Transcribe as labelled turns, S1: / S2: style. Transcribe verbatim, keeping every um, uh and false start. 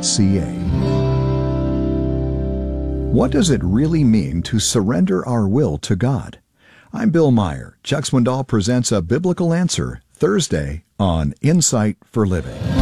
S1: c a. What does it really mean to surrender our will to God? I'm Bill Meyer. Chuck Swindoll presents A Biblical Answer, Thursday on Insight for Living.